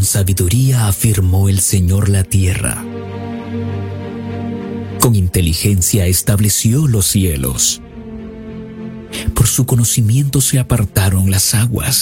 Con sabiduría afirmó el Señor la tierra. Con inteligencia estableció los cielos. Por su conocimiento se apartaron las aguas.